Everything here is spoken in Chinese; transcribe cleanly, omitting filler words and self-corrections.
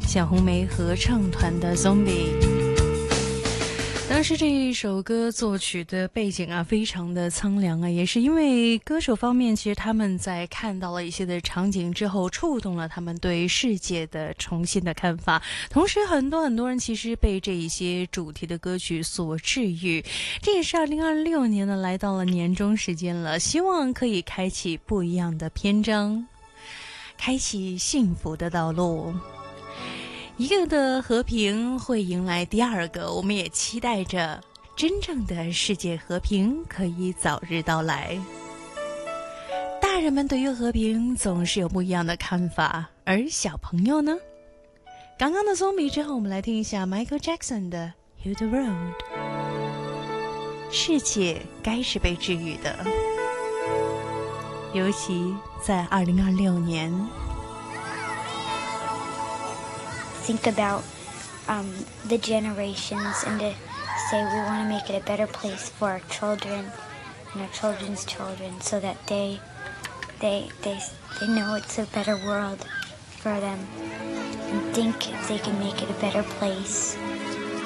小红莓合唱团的 Zombie。当时这一首歌作曲的背景啊，非常的苍凉啊，也是因为歌手方面，其实他们在看到了一些的场景之后，触动了他们对世界的重新的看法。同时，很多人其实被这一些主题的歌曲所治愈。这也是2026年呢，来到了年终时间了，希望可以开启不一样的篇章，开启幸福的道路。一个的和平会迎来第二个，我们也期待着真正的世界和平可以早日到来。大人们对于和平总是有不一样的看法，而小朋友呢？刚刚的 Zombie 之后，我们来听一下 Michael Jackson 的 Hit the Road。 世界该是被治愈的，尤其在2026年。 Think about the generations and to say we want to make it a better place for our children and our children's children, so that they know it's a better world for them, and think if they can make it a better place.